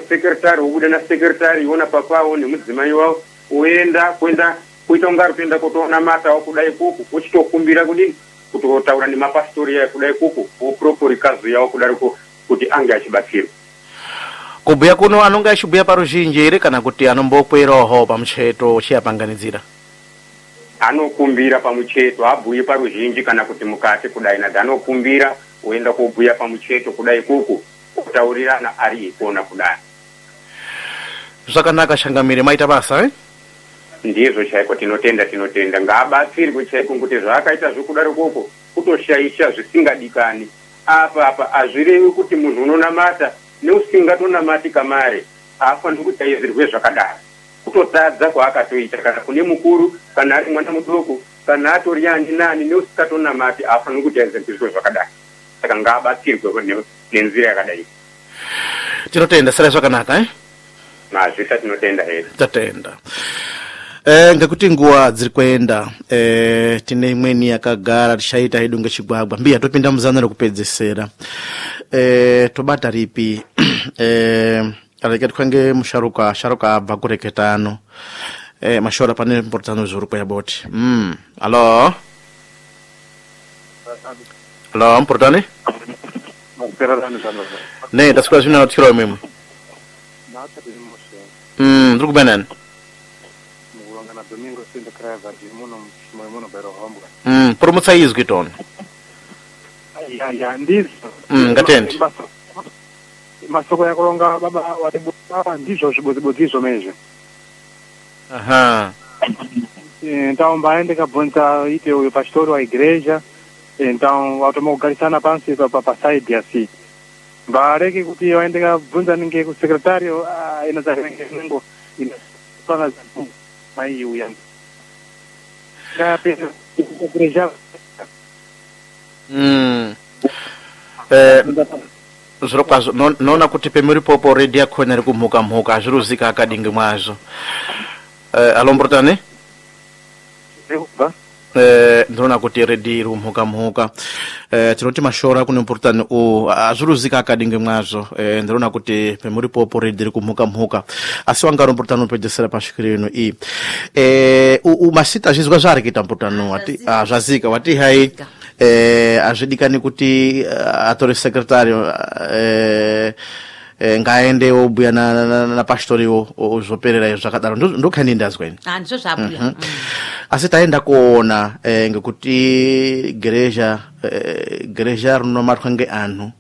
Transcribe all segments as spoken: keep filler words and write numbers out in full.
secretary ubuda na secretary yona papao ni mudzimai wao uenda kwenda kuita ungari kuenda kutoona mata wakudai kuku uchitokumbira kudini kutotaura ni mapastori ya kudai kuku upropori kazi yao kudariko kuti ange achibatsira kubuya kuno anonga achibuya paruzhinji ere kana kuti anombokweraho pamucheto chiyapanganidzira anokumbira pamucheto abuye paruzhinji kana kuti mukati kudai na anokumbira uenda kubuya pamucheto kudai kuku kutaurirana ari ikona kudai zvakanaka Shangamire maita basa eh ndizvo chaiko tinotenda tinotenda ngabatsirwe chaiko kuti zvakaita zvokudaro koko kutoshaisha zvisingadikani apa apa azvirevi kuti munhu unonamata neusingatonamati kamare afaniri kutaizirwe zvakadaro kutotadza kwaakatoita kana kune mukuru kana ari mwana mudoko kana atori ani nani neusingatonamati afaniri kutaizirwe zvakadaro saka ngabatsirwe nenzira yakadai tinotenda sara zvakanaka eh mazvisa tinotenda hedu tatenda Eh ngekuti nguwa dziri kuenda eh tine imweni yakagara tishaita hedu ngechigwagwa mbiya topinda muzana rekupedzesera eh tobata ripi eh alekati kwange musharuka sharuka abva kureketano eh mashora pane importano zuru kwa boti mm allo allo importane ne tasikwa zina tiro mimi mm ndruku benan Domingo sinde krava di muno muno bero hombwa. Mm, promotsa izwi ton. Ya ya ndizo. Mm, ngatendi. Masoko ya kolonga baba watibuka ndizo zibozibozizo meje. Aha. Então baende kabonza ite o pastor wa igreja. Então automogalisana pansi pa pa side assim. Bareke kuti waende kabonza ninge ku secretário ina ngo ina sana mai uyan kapena igreja mm eh zvirokwazo nona kuti pemuri popo ready yakona iri kumhuka mhuka azviruzika akadinge mwazvo eh alomborotane eh ndona kuti ready iri kumhuka mhuka eh tinoti mashora kune importante o azviruzika akadinge mwazvo eh ndona kuti pemuri popo ready iri kumhuka mhuka asi wangaro importante upedzesera pashikirino i eh u masita zvizwa zvarekita importante wati zvazika wati hai eh azvidikani kuti atore secretary eh ngaende obuya na, na, na pastori ozoperera zvakadaro ndokhani ndazweni ah ndizvo zvabuya asi taenda kuona eh ngekuti gereja eh, gereja rinomatwa ngeanhu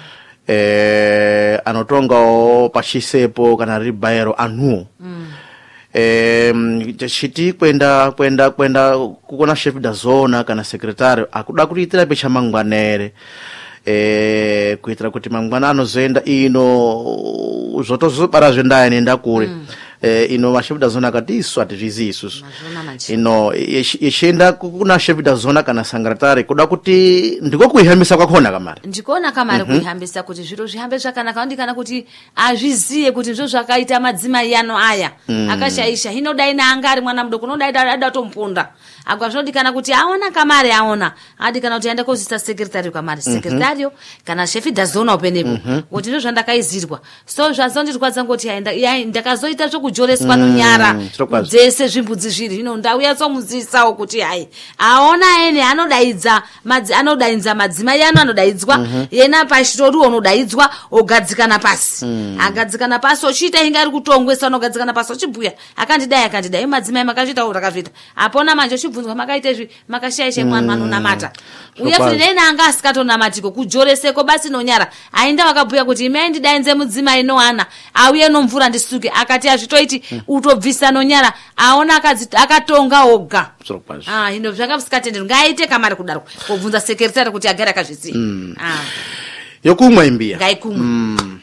eh anotonga pachisepo kana ribairo anhu mm. eh chiti kwenda kwenda kwenda kukona chef da zona kana secretary akuda kuitira pecha mangwanere eh kuitira kuti mangwana anozoenda ino zvotozobara zvendaya nenda kure mm. eh ino mashevida zona kati isu atizvizi isu ino yeshenda kuna shevida zona kana sangaratare kuda kuti ndiko kuihambisa kwakona kamari ndikona kamari mm -hmm. kuihambisa kuti zviro zvihambe zvakanaka ndikana kuti azviziye kuti zvo zvakaita madzimai yano aya mm. akashaisha hino dai na angari mwana mudoko no dai dada tompunda agwa zvinodikana kuti aona kamari aona adikana kuti aende kozisa secretary kamari mm -hmm. secretary kana shevida zona upenepo mm -hmm. kuti ndizvo zvandakaizirwa so zvazondirwadza ngoti yaenda ndakazoita zvo kujoreswa mm, nonyara dzese zvimbudzi zviri hino ndauya somuzisawo kuti hai aona ene anodaidza madzi anodaidza madzimai ano anodaidzwa mm -hmm. yena pashitori unodaidzwa ogadzikana pasi mm. agadzikana pasi ochiita inga ari kutongwesa unogadzikana pasi ochibhuya akandidai akandidai madzimai makachita urakavita apona manje ochibvunzwa makaita izvi makashaishe mm. mwana anonamata uye futi nena anga asikatonamatiko kujoreseko basi nonyara ainda vakabhuya kuti ime ndidainze mudzimai noana auye nomvura ndisuke akati azvitoiti mm. utobvisa nonyara aona akatonga oga ah hino zvakasikatendera ngaite kamari kudaro kubvunza secretary kuti agara akazviziva mm. ah yokumwa imbia ngaikumwa mm.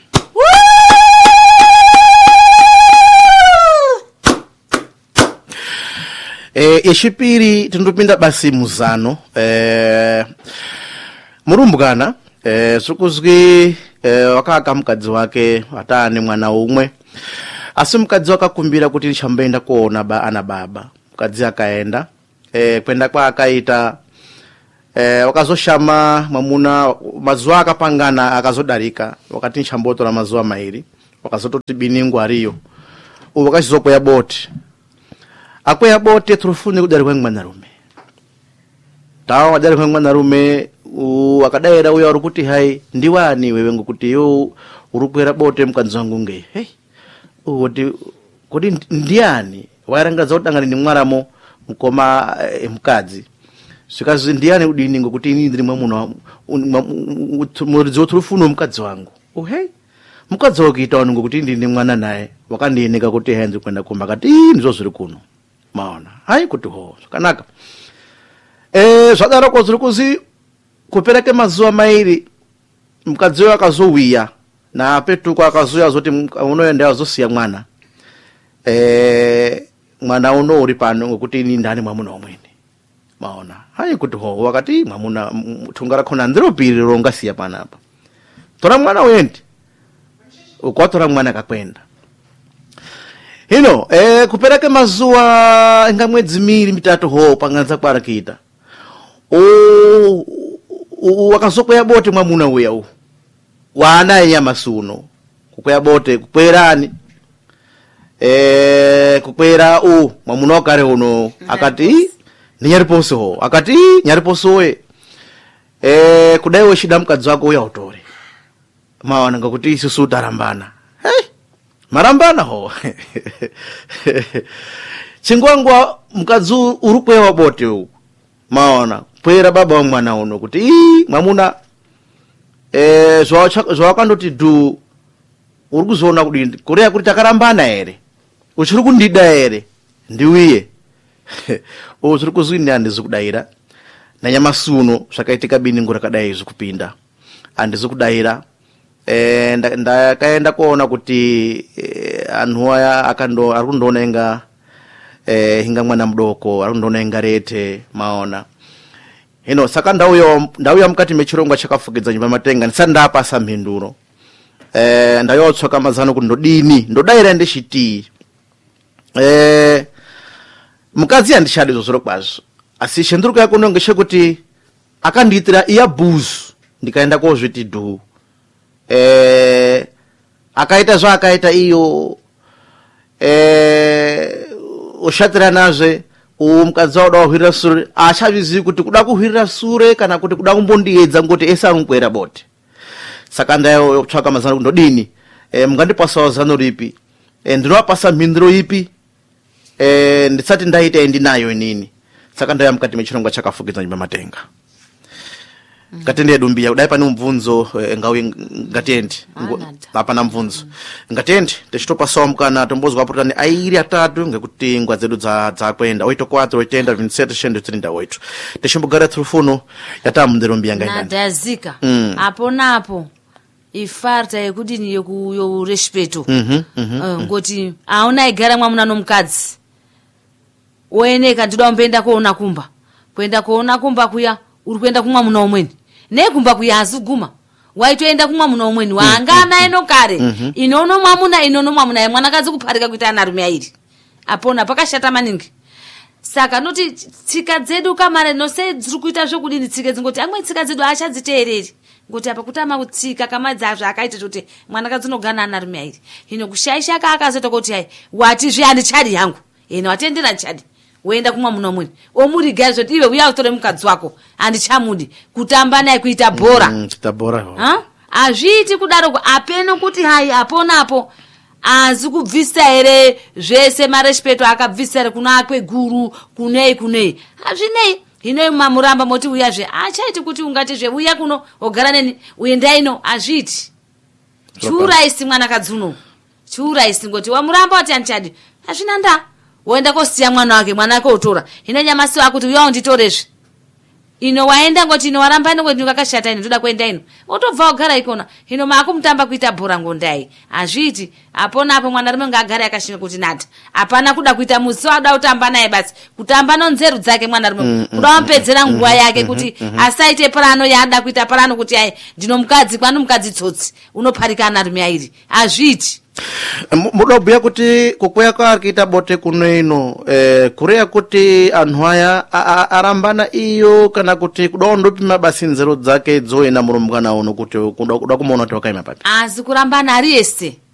eh eshipiri tindopinda basi muzano eh murumbwana eh sukuzwi eh wakaka mukadzi wake atane mwana umwe asi mukadzi wakakumbira kuti lichambeenda kuona ba ana baba mukadzi akaenda eh kwenda kwa akaita eh wakazoshama mwamuna mazuwa akapangana akazodarika wakati nchamboto la mazuwa mairi wakazototi biningu ariyo uwo wakachizokweya bote akweya bote turufune kudari kwenye mwanarume tawa wadari kwenye mwanarume wakadaira uya urukuti hai ndiwani wewe ngokuti yo urukwera bote mkanzi wangu nge hey uti kodi ndiani wayarangaza utangani ni mwaramo mkoma eh, mkazi sikazi ndiani udini ngokuti ini ndiri mwamuno murizo turufune mkazi wangu oh hey mkazi wakita ngokuti ndi mwana naye wakandinika kuti henzi kwenda kumba kati ndizo ziri kuno maona hai kuti ho kanaka eh zwadara ko ziri kuzi kupereke mazuwa mairi mkazi wake akazowiya na petuko akazoya zoti unoenda azosiya mwana eh mwana uno uri pano ngokuti ini ndani mwamuna omwene maona hai kuti ho wakati mwamuna tungara khona ndiro piri rongasiya pana apa tora mwana wendi ukwatora mwana kakwenda hino eh kupereke mazuwa inga mwedzi miri mitatu ho panganza kwarakita o wakazokweya bote mwamuna uya u wana ya masuno kukwea bote kukwerani eh kukwera u mwamuna wakare uno akati ni nyariposo ho akati nyariposo we eh kudaiwe shida mkazi wako uya utore mawana ngakuti isusu tarambana hey marambana ho chingwangwa mkazi urukwewa bote u maona pwera baba wa mwana uno kuti ii mwamuna eh zwawakandoti du urikuzona kudindi korea kuti takarambana ere uchiri kundida ere ndiwiye uchiri kuzwini andizi kudaira nanyamasuno zvakaitika biningu rakadai zvikupinda andizi kudaira eh ndakaenda kuona kuti eh, anhu aya akando arikundoona inga eh hinga mwana mdoko arikundoona inga rete maona hino saka ndauyo ndauya mukati mechirongwa chakafukidza nyumba matenga ndisandapa samhinduro eh ndayotswaka mazano kuti ndodini ndodaira ndechiti eh mukazi andishadi zozoro kwazo asi shenduruka yako nongeshe kuti akandiitira iya booze ndikaenda kozviti du eh akaita zva akaita iyo eh ushatira nazve umukadzi wauda kuhwirira sure achavizivi kuti kuda kuhwirira sure kana kuti kuda kumbondiedza ngoti ese anokwera bote saka ndayotsvaka mazano ndodini e, mungandipasawo zano ripi e, ndinovapasa mhinduro ipi e, ndisati ndaita endinayo inini saka ndauya mukati mechirongwa chakafukidza nyumba matenga mm. ngatende dumbiya kudai pane mubvunzo e, ngawi ngatiende hapana mubvunzo ngatiende tichitopasawo mukana tombozwa purutani airi atatu ngekuti ngwa dzedu dzakwenda oito quatro oitenta vinte e sete cento e trinta e oito tichimbogara tirufuno yatamundero ngaindani nadazika mm. apo napo ifarta yekudini yoku yo respeto mhm mhm uh, ngoti auna igara mwamuna nomukadzi oeneka ndida umpenda kuona kumba kuenda kuona kumba kuya uri kuenda kumwa muna omweni nekumba kuya azuguma waitoenda kumwa muna omweni waangana eno kare mm-hmm. inono mwamuna inono mwamuna yemwanakadzi kuparika kuita anarume airi apona pakashata maningi saka noti tsika dzedu kamare nose dziri kuita zvokudini tsika dzingoti amwe tsika dzedu achadziteereri ngoti apa kutama kutsika kamadzi azvo akaita kuti mwanakadzi unogana anarume airi hino kushaisha ka akazoita kuti hai wati zviani chadi yangu ene watendera chadi woenda kumwa muno muni omuriga zvoti iwe uya utore mukadzi wako andichamudi kutamba naye kuita bhora mm, kuita bhora ha azviiti kudaroko apeno kuti hai aponapo azi kubvisa ere zvese marespeto akabvisa ere kuna akwe guru kunei kunei azvinei hino mamuramba moti uya zve achaiti kuti ungati zve uya kuno ogara neni uenda ino azviti churaisi mwanakadzi uno churaisi ngoti wamuramba wati anchadi azvina nda woenda kosiya mwana wake mwana wake otora hino nyamasi wakuti uya unditorezve ino waenda ngoti ino waramba ino ngoti ukakashata ino ndoda kuenda ino otobva ogara ikona hino makumutamba kuita bhora ngondai azviti apona apo mwana rume ngagara yakashinga kuti nata apana kuda kuita musi wada kutamba naye basi kutamba nonzeru dzake mwana rume mm, kuda wampedzera nguwa mm, yake mm, kuti mm, asaite parano yaada kuita parano kuti ai ndino mukadzi kwanu mukadzi tsotsi unoparika anarume airi azviti muda kubhuya kuti kukweya kwaarikuita bote kuno ino eh, kureya kuti anhu aya arambana iyo kana kuti kuda ndopima basi nzero dzake dzoenda murumbwana uno kuti kuda kumuona kuti wakaima papi azi kurambana ari ese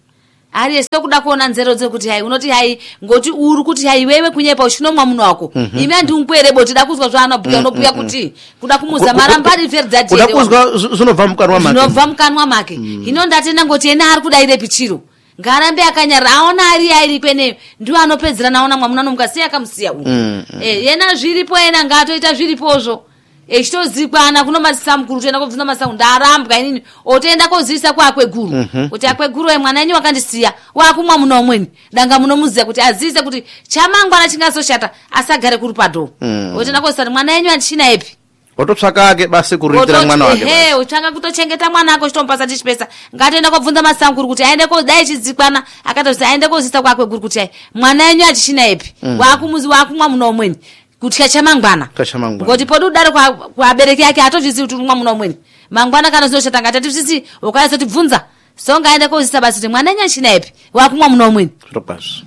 ari sitokuda kuona nzero dzekuti hai unoti hai ngoti uri kuti hai wewe kunyepa uchinomwa muno wako mm -hmm. imi andimupwere boti da kuzwa zvaanobhuya unobhuya mm -hmm. kuti kuda kumuza marambari verdad kuda kuzwa zvinobva mukanwa make zvinobva mukanwa make mm. hino ndatenda ngoti ena ari kudaire pichiro ngarambe akanyara aona ari airi kwene ndiwo anopedzera naona mwamuna nomukasiya akamusiya uyu mm -hmm. eh yena zviripo ena ngatoita zviripozvo echitozikwana kuno masamukuru toenda kubvunza masangu ndarambwa inini otoenda kozivisa kwakwe guru mm -hmm. kuti akwe guru we mwana wenyu wakandisiya wakumwa muno umweni danga munomuziya kuti azise kuti chamangwana chingazoshata asagare kuri pado mm. otoenda kozisati mwana wenyu andichina epi ototsvakake basi kuruitira mwana wake ehe utsvaka kutochengeta mwana wako chitompasa tichipesa ngatoenda kobvunza masamukuru kuti aende kodai chidzikwana akatozisa aende kozivisa kwakwe guru kuti ai mwana wenyu achichina epi mm. wakumuzi wakumwa muno umweni kutya chamangwana ngoti podi udare kuabereki yake atozvisi kuti umwa muno umweni mangwana kana zinoshata ngati atisisi ukaisa tibvunza so ngaende kozisa basi kuti mwana nyachina epi wakumwa muno umweni ropas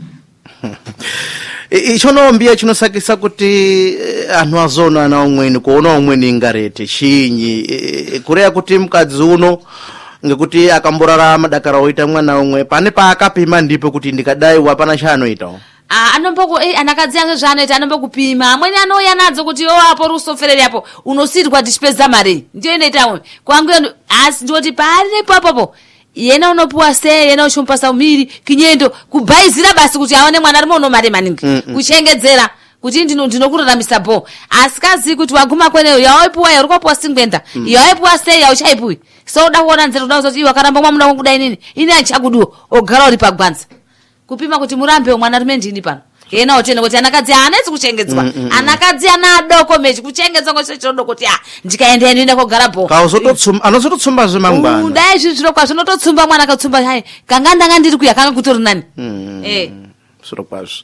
ichonombiya chinosakisa kuti anhu azona na umweni kuona umweni ingarete chinyi kureya kuti mukadzi uno ngekuti akamborarama dakara oita mwana umwe pane paakapima ndipo kuti ndikadai wapana chaanoitawo Ah, anomboko eh anakadzi yange zvanoita anombokupima amweni anouya nadzo kuti yo apo rusofereri apo unosirwa tichipedza mari ndiyo inoita kwangu asi ndoti pari nepapopo yena unopuwa se yena uchimpasa umiri kinyendo kubhaizira basi kuti aone mwana ari mono mari maningi mm -mm. kuchengedzera kuti ndino ndinokuraramisa bo asikazi kuti waguma kweneyo yaoipuwa yari kwapuwa singwenda mm. yaoipuwa se yauchaipuwi so uda kuona nzero uda kuzoti wakaramba mwamuna wangu kudai nini ini achakuduo ogara uri pagwanza kupima kuti murambe mwana rume ndini pano yena otene kuti anakadzi anezi kuchengedzwa mm, mm, anakadzi ana adoko mechi kuchengedzwa ngose chodo kuti ah ndikaenda ende enda kogara bo kazototsumba anozototsumba zvemangwana dai zvizviro kwa zvinototsumba mwana akatsumba hai kanga ndanga ndiri kuya kanga kutori nani mm, eh zviro kwazvo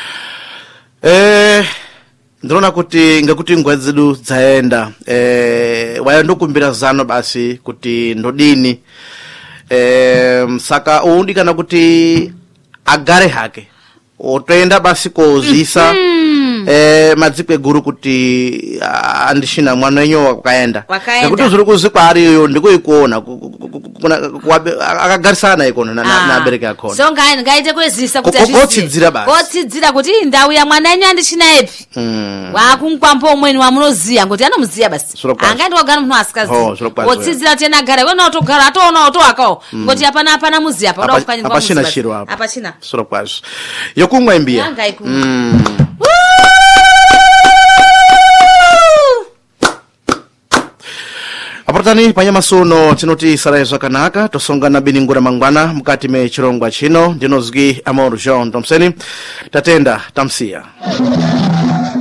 eh ndinoona kuti ngekuti nguva dzedu dzaenda eh waya ndokumbira zano basi kuti ndodini eh saka undikana kuti agare hake otoenda basi kozisa mm -hmm. eh madzikwe guru kuti andishina mwana wenyu wakaenda ngekuti zviri kuzikwa ariyo ndikoikuona akagarisana ikono na abereki akona so ngaini ngaite kwezisa kuti kotsidzira basi kotsidzira kuti ndau ya mwana wenyu andishina epi mm. wakumkwampo umweni wamunoziya ngoti anomuziya basi angaiti wagara munhu asikazi kotsidzira kuti ena agara wena otogara atoona otoakawo ngoti apana apana muziya pa uda kufanyirwa apachina chiro apa apachina sura kwazvo yokumwa imbia mm. apartani panyamasono tinoti saraye zvakanaka tosongana biningura mangwana mukati mechirongwa chino ndinozwi Amor Jean Thompson tatenda tamsiya